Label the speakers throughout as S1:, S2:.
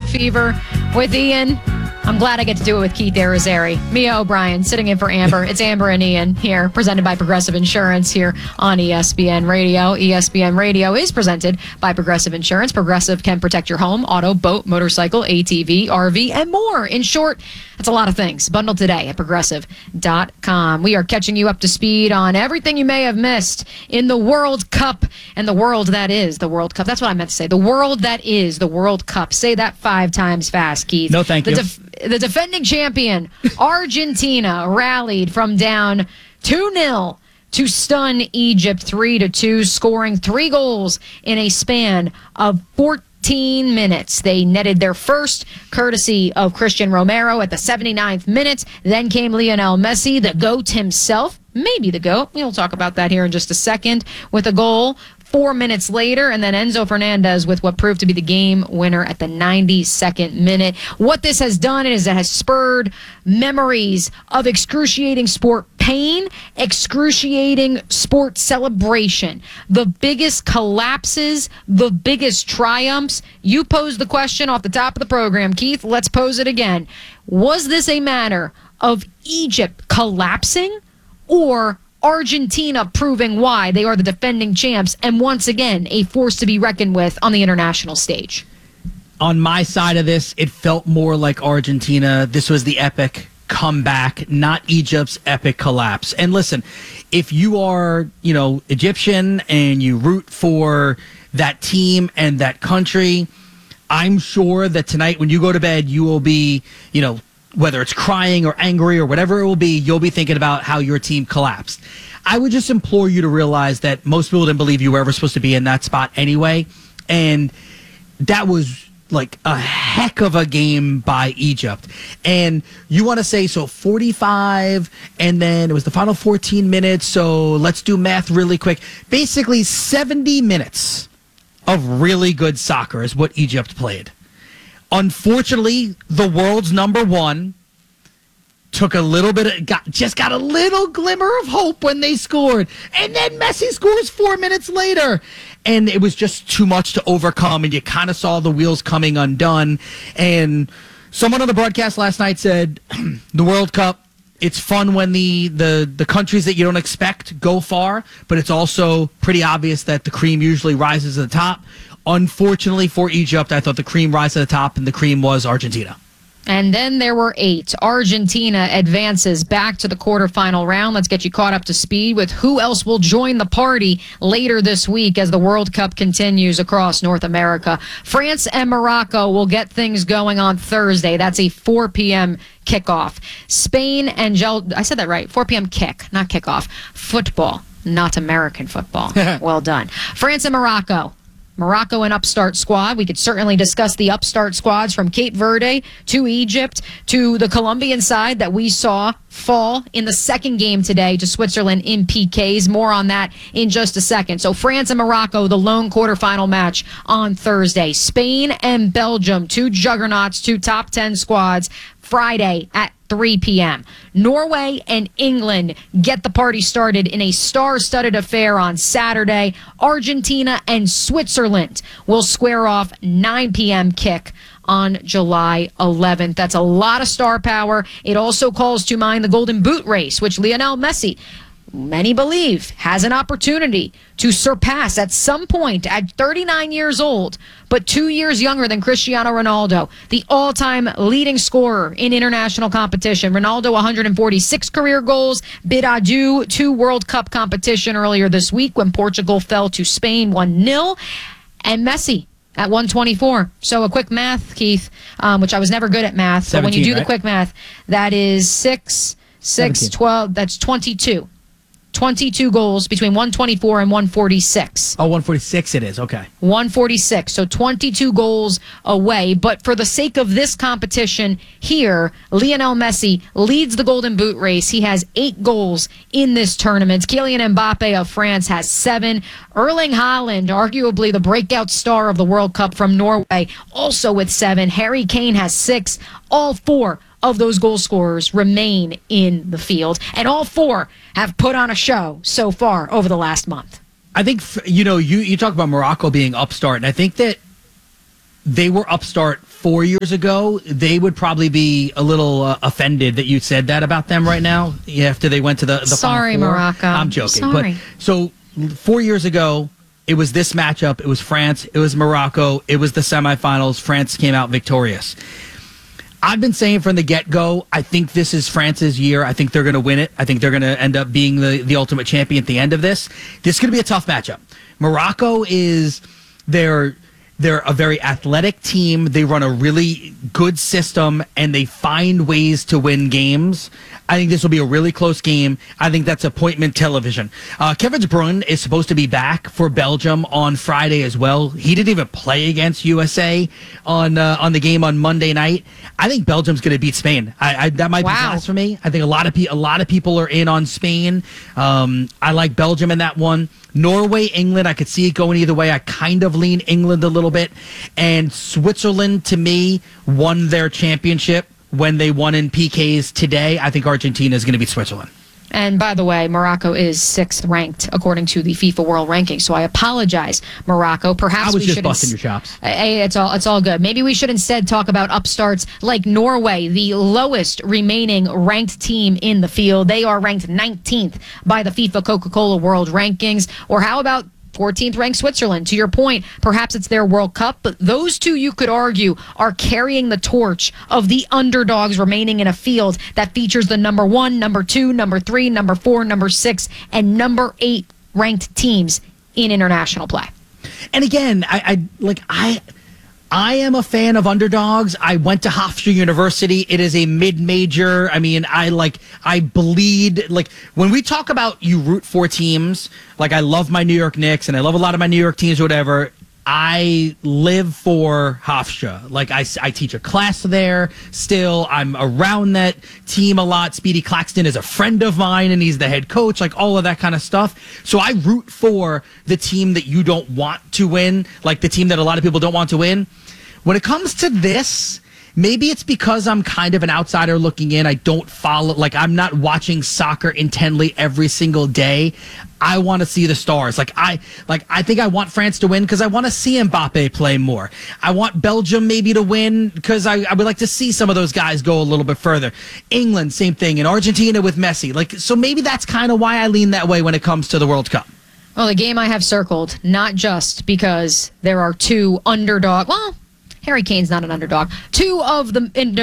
S1: Fever with Ian. I'm glad I get to do it with Keith Arizari. Mia O'Brien sitting in for Amber. It's Amber and Ian here, presented by Progressive Insurance here on ESPN Radio. ESPN Radio is presented by Progressive Insurance. Progressive can protect your home, auto, boat, motorcycle, ATV, RV, and more. In short, that's a lot of things. Bundle today at Progressive.com. We are catching you up to speed on everything you may have missed in the World Cup and the world that is the World Cup. That's what I meant to say. The world that is the World Cup. Say that 5 times fast, Keith.
S2: No, thank you.
S1: The defending champion, Argentina, rallied from down 2-0 to stun Egypt 3-2, scoring 3 goals in a span of 14 minutes. They netted their first, courtesy of Christian Romero at the 79th minute. Then came Lionel Messi, the GOAT himself, maybe the GOAT. We'll talk about that here in just a second, with a goal 4 minutes later, and then Enzo Fernandez with what proved to be the game winner at the 92nd minute. What this has done is it has spurred memories of excruciating sport pain, excruciating sport celebration, the biggest collapses, the biggest triumphs. You posed the question off the top of the program, Keith. Let's pose it again. Was this a matter of Egypt collapsing or Argentina proving why they are the defending champs and once again a force to be reckoned with on the international stage?
S2: On my side of this, it felt more like Argentina. This was the epic comeback, not Egypt's epic collapse. And listen, if you are, Egyptian and you root for that team and that country, I'm sure that tonight when you go to bed, you will be, whether it's crying or angry or whatever it will be, you'll be thinking about how your team collapsed. I would just implore you to realize that most people didn't believe you were ever supposed to be in that spot anyway. And that was like a heck of a game by Egypt. And you want to say, so 45, and then it was the final 14 minutes. So let's do math really quick. Basically 70 minutes of really good soccer is what Egypt played. Unfortunately, the world's number one took a little bit got a little glimmer of hope when they scored. And then Messi scores 4 minutes later. And it was just too much to overcome. And you kind of saw the wheels coming undone. And someone on the broadcast last night said, the World Cup, it's fun when the countries that you don't expect go far. But it's also pretty obvious that the cream usually rises to the top. Unfortunately for Egypt, I thought the cream rise to the top, and the cream was Argentina.
S1: And then there were 8. Argentina advances back to the quarterfinal round. Let's get you caught up to speed with who else will join the party later this week as the World Cup continues across North America. France and Morocco will get things going on Thursday. That's a 4 p.m. kickoff. Spain and I said that right. 4 p.m. kick, not kickoff. Football, not American football. Well done. France and Morocco. Morocco an upstart squad. We could certainly discuss the upstart squads from Cape Verde to Egypt to the Colombian side that we saw fall in the second game today to Switzerland in PKs. More on that in just a second. So France and Morocco, the lone quarterfinal match on Thursday. Spain and Belgium, 2 juggernauts, 2 top 10 squads, Friday at 3 p.m. Norway and England get the party started in a star-studded affair on Saturday. Argentina and Switzerland will square off 9 p.m. kick on July 11th. That's a lot of star power. It also calls to mind the Golden Boot race, which Lionel Messi, many believe, has an opportunity to surpass at some point at 39 years old, but 2 years younger than Cristiano Ronaldo, the all-time leading scorer in international competition. Ronaldo, 146 career goals, bid adieu to World Cup competition earlier this week when Portugal fell to Spain 1-0, and Messi at 124. So a quick math, Keith, which I was never good at math,
S2: 17,
S1: but when you do
S2: right?
S1: the quick math, that is 6, 12, that's 22. 22 goals between 124 and 146.
S2: Oh, 146 it is. Okay.
S1: 146. So 22 goals away. But for the sake of this competition here, Lionel Messi leads the Golden Boot race. He has 8 goals in this tournament. Kylian Mbappe of France has 7. Erling Haaland, arguably the breakout star of the World Cup from Norway, also with 7. Harry Kane has 6. All 4 of those goal scorers remain in the field, and all 4 have put on a show so far over the last month.
S2: I think, you talk about Morocco being upstart, and I think that they were upstart 4 years ago, they would probably be a little offended that you said that about them right now after they went to the
S1: Sorry,
S2: Final Four.
S1: Morocco.
S2: I'm joking.
S1: Sorry.
S2: But so 4 years ago, it was this matchup. It was France. It was Morocco. It was the semifinals. France came out victorious. I've been saying from the get-go, I think this is France's year. I think they're going to win it. I think they're going to end up being the ultimate champion at the end of this. This is going to be a tough matchup. Morocco is they're a very athletic team. They run a really good system, and they find ways to win games. I think this will be a really close game. I think that's appointment television. Kevin De Bruyne is supposed to be back for Belgium on Friday as well. He didn't even play against USA on the game on Monday night. I think Belgium's going to beat Spain. That might be blasphemy. I think a lot of people are in on Spain. I like Belgium in that one. Norway, England, I could see it going either way. I kind of lean England a little bit. And Switzerland, to me, won their championship when they won in PKs today. I think Argentina is going to beat Switzerland.
S1: And by the way, Morocco is 6th ranked according to the FIFA World Ranking. So I apologize, Morocco. Perhaps
S2: I was
S1: we
S2: just busting your chops.
S1: Hey, it's all good. Maybe we should instead talk about upstarts like Norway, the lowest remaining ranked team in the field. They are ranked 19th by the FIFA Coca-Cola World Rankings. Or how about 14th ranked Switzerland? To your point, perhaps it's their World Cup, but those two, you could argue, are carrying the torch of the underdogs remaining in a field that features the number 1, number 2, number 3, number 4, number 6, and number 8 ranked teams in international play. And again,
S2: I am a fan of underdogs. I went to Hofstra University. It is a mid-major. I mean, I bleed. Like, when we talk about you root for teams, like I love my New York Knicks and I love a lot of my New York teams or whatever, I live for Hofstra. Like, I teach a class there still. I'm around that team a lot. Speedy Claxton is a friend of mine and he's the head coach, like all of that kind of stuff. So I root for the team that you don't want to win, like the team that a lot of people don't want to win. When it comes to this, maybe it's because I'm kind of an outsider looking in. I don't follow, like I'm not watching soccer intently every single day. I want to see the stars. I think I want France to win because I want to see Mbappe play more. I want Belgium maybe to win because I would like to see some of those guys go a little bit further. England, same thing. And Argentina with Messi. So maybe that's kind of why I lean that way when it comes to the World Cup.
S1: Well, the game I have circled, not just because there are two underdog. Well, Harry Kane's not an underdog. Two of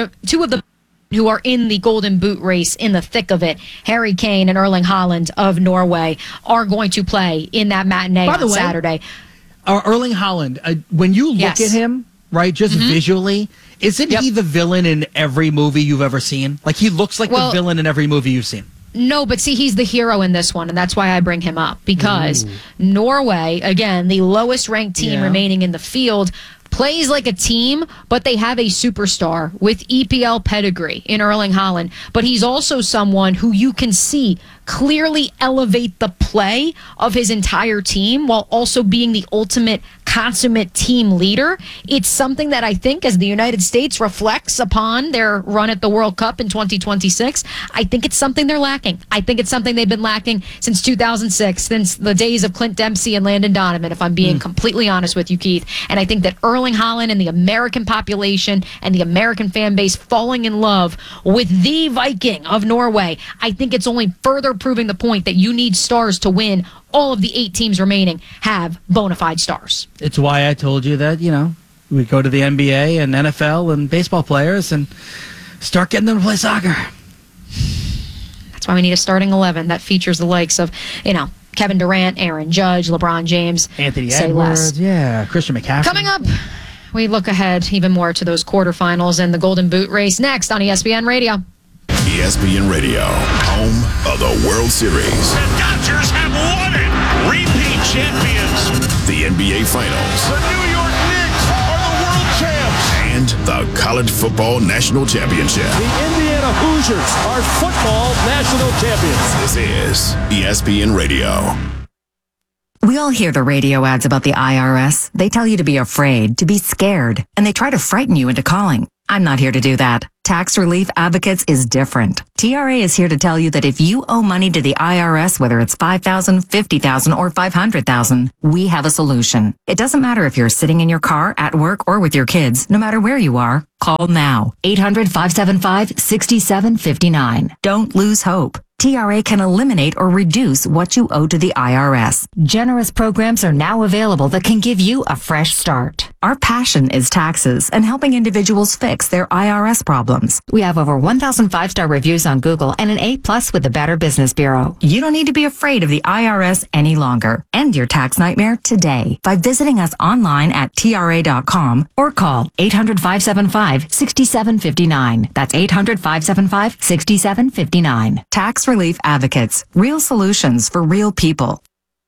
S1: the who are in the Golden Boot race in the thick of it, Harry Kane and Erling Haaland of Norway, are going to play in that matinee on Saturday.
S2: Erling Haaland, when you look at him, right, just visually, isn't he the villain in every movie you've ever seen? Like, he looks like the villain in every movie you've seen.
S1: No, but see, he's the hero in this one, and that's why I bring him up. Because Norway, again, the lowest ranked team remaining in the field, plays like a team, but they have a superstar with EPL pedigree in Erling Haaland. But he's also someone who you can see clearly elevate the play of his entire team while also being the ultimate consummate team leader. It's something that I think, as the United States reflects upon their run at the World Cup in 2026, I think it's something they're lacking. I think it's something they've been lacking since 2006, since the days of Clint Dempsey and Landon Donovan, if I'm being completely honest with you, Keith. And I think that Erling Haaland and the American population and the American fan base falling in love with the Viking of Norway, I think it's only further proving the point that you need stars to win. All of the 8 teams remaining have bona fide stars.
S2: It's why I told you that, we go to the NBA and NFL and baseball players and start getting them to play soccer.
S1: That's why we need a starting 11 that features the likes of, Kevin Durant, Aaron Judge, LeBron James,
S2: Anthony Edwards, Christian McCaffrey.
S1: Coming up, we look ahead even more to those quarterfinals and the Golden Boot race next on ESPN Radio.
S3: ESPN Radio, home of the World Series.
S4: The Dodgers have won it! Repeat champions.
S3: The NBA Finals.
S4: The New York Knicks are the world champs.
S3: And the College Football National Championship.
S5: The Indiana Hoosiers are football national champions.
S3: This is ESPN Radio.
S6: We all hear the radio ads about the IRS. They tell you to be afraid, to be scared, and they try to frighten you into calling. I'm not here to do that. Tax Relief Advocates is different. TRA is here to tell you that if you owe money to the IRS, whether it's $5,000, $50,000, or $500,000, we have a solution. It doesn't matter if you're sitting in your car, at work, or with your kids. No matter where you are, call now. 800-575-6759. Don't lose hope. TRA can eliminate or reduce what you owe to the IRS. Generous programs are now available that can give you a fresh start. Our passion is taxes and helping individuals fix their IRS problems. We have over 1,000 5-star reviews on Google and an A+ with the Better Business Bureau. You don't need to be afraid of the IRS any longer. End your tax nightmare today by visiting us online at TRA.com or call 800-575-6759. That's 800-575-6759. Tax Relief Advocates. Real solutions for real people.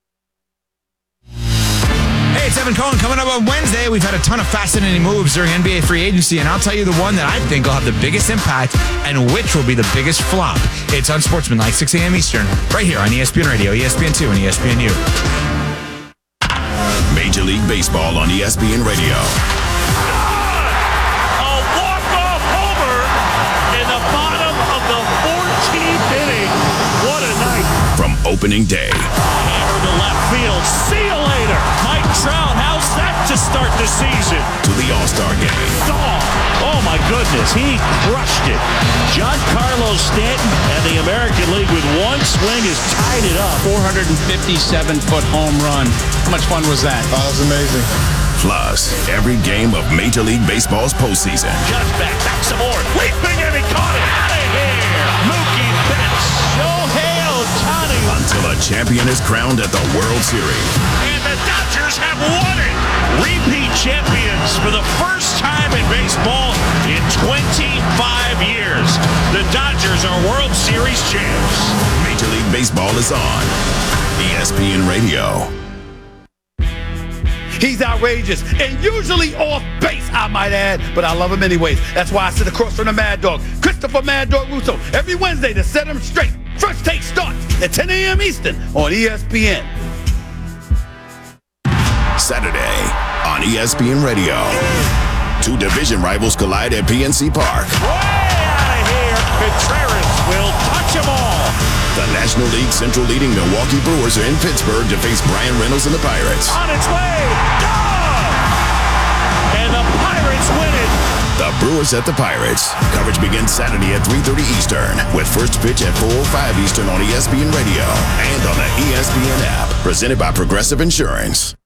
S7: Hey, it's Evan Cohen. Coming up on Wednesday, we've had a ton of fascinating moves during NBA free agency, and I'll tell you the one that I think will have the biggest impact and which will be the biggest flop. It's Unsportsmanlike, 6 a.m. Eastern, right here on ESPN Radio, ESPN2, and ESPNU.
S3: Major League Baseball on ESPN Radio.
S4: A walk-off homer in the bottom of the 14th inning. What a night.
S3: From opening day
S4: Hammer to left field. See you later. Mike Trout, how's that to start the season?
S3: to the All-Star Game.
S4: Oh my goodness, he crushed it. Giancarlo Stanton and the American League with one swing has tied it up.
S8: 457-foot home run. How much fun was that?
S9: Oh, that's amazing.
S3: Plus, every game of Major League Baseball's postseason.
S4: Just back some more. Leaping and he caught it. Out of here. Mookie Betts. Shohei Ohtani.
S3: Until a champion is crowned at the World Series.
S4: And the Dodgers have won it. Repeat champions for the first time in baseball in 25 years. The Dodgers are World Series champs.
S3: Major League Baseball is on ESPN Radio.
S5: He's outrageous and usually off base, I might add, but I love him anyways. That's why I sit across from the Mad Dog, Christopher Mad Dog Russo, every Wednesday to set him straight. First Take starts at 10 a.m. Eastern on ESPN.
S3: Saturday on ESPN Radio. Two division rivals collide at PNC Park.
S4: Way out of here. Contreras will touch them all.
S3: The National League Central leading Milwaukee Brewers are in Pittsburgh to face Brian Reynolds and the Pirates.
S4: On its way. Gone. And the Pirates win it.
S3: The Brewers at the Pirates. Coverage begins Saturday at 3:30 Eastern with first pitch at 4:05 Eastern on ESPN Radio and on the ESPN app. Presented by Progressive Insurance.